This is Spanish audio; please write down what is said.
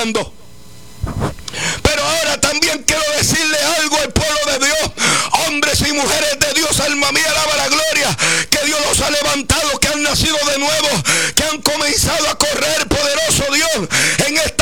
peleando. Pero ahora también quiero decirle algo al pueblo de Dios, hombres y mujeres de Dios, alma mía, alaba la gloria, que Dios los ha levantado, que han nacido de nuevo, que han comenzado a correr, poderoso Dios,